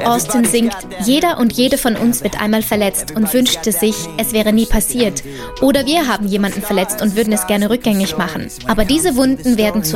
Austin singt, jeder und jede von uns wird einmal verletzt und wünschte sich, es wäre nie passiert. Oder wir haben jemanden verletzt und würden es gerne rückgängig machen. Aber diese Wunden werden zu